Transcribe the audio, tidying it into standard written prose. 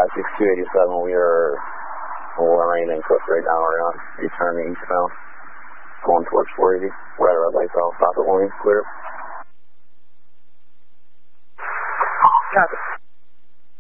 6287, we are Lorraine and Cook right now. We're on returning eastbound, going towards 480. We're at a red light, so I'll stop at Williams, clear. Copy.